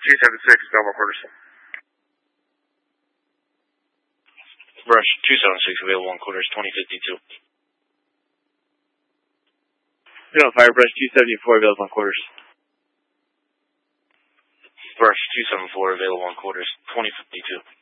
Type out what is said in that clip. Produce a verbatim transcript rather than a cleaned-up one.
two seven six, available quarters. Brush two seven six, available on quarters, twenty fifty-two. Zero Fire Brush two seventy-four, available on quarters. Brush two seven four, available on quarters, twenty fifty-two.